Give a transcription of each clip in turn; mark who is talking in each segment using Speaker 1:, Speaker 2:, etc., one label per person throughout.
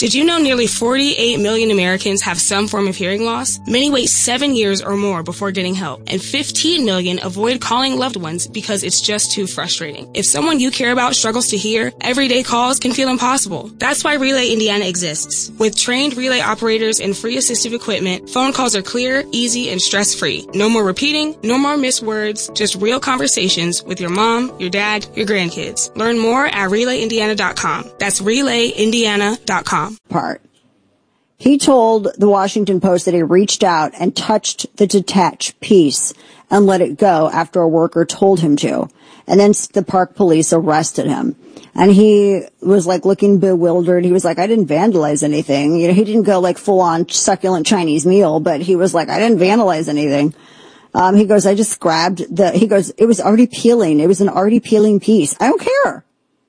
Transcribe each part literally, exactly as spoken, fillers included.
Speaker 1: Did you know nearly forty-eight million Americans have some form of hearing loss? Many wait seven years or more before getting help, and fifteen million avoid calling loved ones because it's just too frustrating. If someone you care about struggles to hear, everyday calls can feel impossible. That's why Relay Indiana exists. With trained relay operators and free assistive equipment, phone calls are clear, easy, and stress-free. No more repeating, no more missed words, just real conversations with your mom, your dad, your grandkids. Learn more at relay indiana dot com. That's relay indiana dot com.
Speaker 2: Part. He told the Washington Post that he reached out and touched the detached piece and let it go after a worker told him to. And then the park police arrested him. And he was like looking bewildered. He was like, I didn't vandalize anything. You know, he didn't go like full on succulent Chinese meal, but he was like, I didn't vandalize anything. Um, he goes, I just grabbed the, he goes, it was already peeling. It was an already peeling piece. I don't care.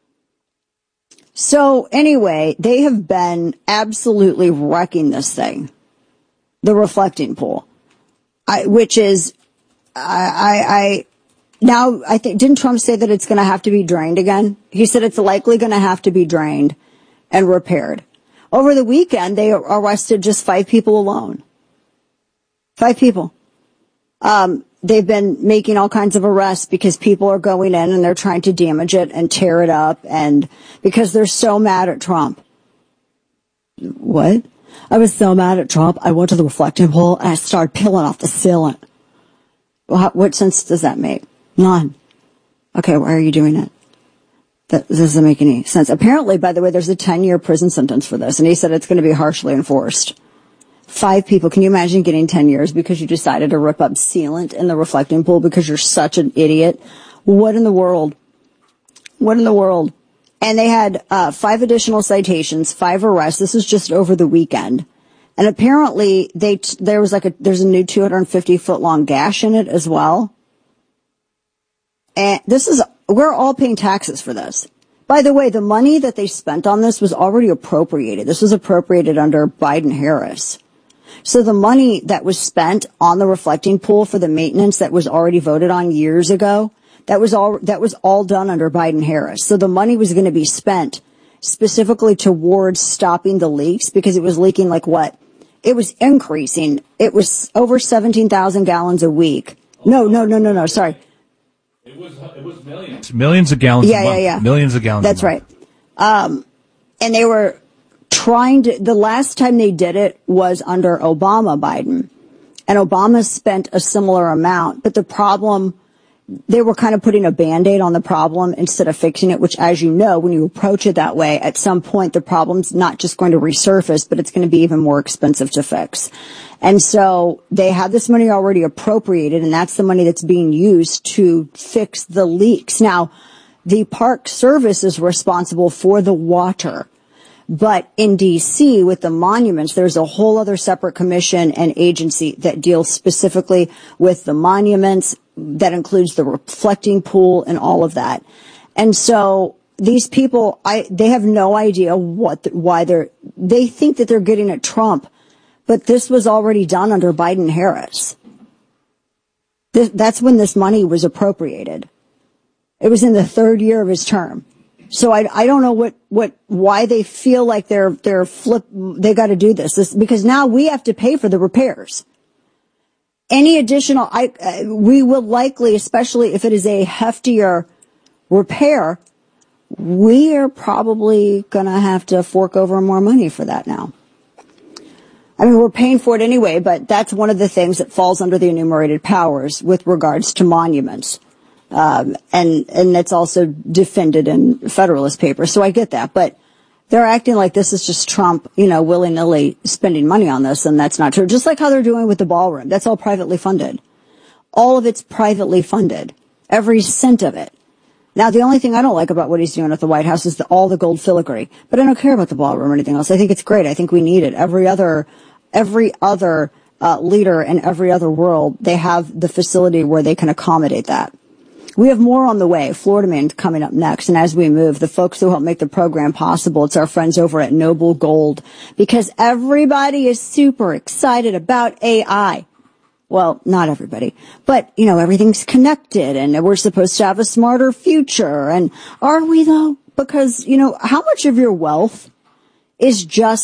Speaker 2: So anyway, they have been absolutely wrecking this thing, the reflecting pool, I, which is, I, I, I, now I think, didn't Trump say that it's going to have to be drained again? He said it's likely going to have to be drained and repaired. Over the weekend, they arrested just five people alone. Five people. Um, they've been making all kinds of arrests because people are going in and they're trying to damage it and tear it up, and because they're so mad at Trump. What? I was so mad at Trump. I went to the reflecting pool and I started peeling off the sealant. Well, what sense does that make? None. Okay, why are you doing it? That doesn't make any sense. Apparently, by the way, there's a ten-year prison sentence for this, and he said it's going to be harshly enforced. Five people. Can you imagine getting ten years because you decided to rip up sealant in the reflecting pool because you're such an idiot? What in the world? What in the world? And they had uh five additional citations, five arrests. This is just over the weekend. And apparently they t- there was like a there's a new two hundred fifty foot long gash in it as well. And this is, we're all paying taxes for this. By the way, the money that they spent on this was already appropriated. This was appropriated under Biden-Harris. So the money that was spent on the reflecting pool for the maintenance that was already voted on years ago, that was all, that was all done under Biden-Harris. So the money was going to be spent specifically towards stopping the leaks because it was leaking like what? It was increasing. It was over seventeen thousand gallons a week. No, no, no, no, no, sorry.
Speaker 3: It was, it was millions. Millions of gallons
Speaker 2: yeah,
Speaker 3: a month.
Speaker 2: Yeah, yeah,
Speaker 3: Millions of gallons
Speaker 2: That's
Speaker 3: a month.
Speaker 2: right. Um, and they were trying to, the last time they did it was under Obama Biden. And Obama spent a similar amount. But the problem, they were kind of putting a Band-Aid on the problem instead of fixing it, which, as you know, when you approach it that way, at some point the problem's not just going to resurface, but it's going to be even more expensive to fix. And so they had this money already appropriated, and that's the money that's being used to fix the leaks. Now, the Park Service is responsible for the water. But in D C, with the monuments, there's a whole other separate commission and agency that deals specifically with the monuments. That includes the reflecting pool and all of that. And so these people, I, they have no idea what, the, why they're, they think that they're getting at Trump, but this was already done under Biden-Harris. This, that's when this money was appropriated. It was in the third year of his term. So I, I don't know what, what, why they feel like they're, they're flip, they got to do this. This, because now we have to pay for the repairs. Any additional, I, uh, we will likely, especially if it is a heftier repair, we are probably going to have to fork over more money for that now. I mean, we're paying for it anyway, but that's one of the things that falls under the enumerated powers with regards to monuments. Um, and, and that's also defended in Federalist Papers. So I get that, but they're acting like this is just Trump, you know, willy-nilly spending money on this, and that's not true. Just like how they're doing with the ballroom. That's all privately funded. All of it's privately funded. Every cent of it. Now, the only thing I don't like about what he's doing at the White House is the, all the gold filigree. But I don't care about the ballroom or anything else. I think it's great. I think we need it. Every other, every other uh, leader in every other world, they have the facility where they can accommodate that. We have more on the way. Florida Man coming up next. And as we move, the folks who help make the program possible, it's our friends over at Noble Gold. Because everybody is super excited about A I. Well, not everybody. But, you know, everything's connected and we're supposed to have a smarter future. And are we, though? Because, you know, how much of your wealth is just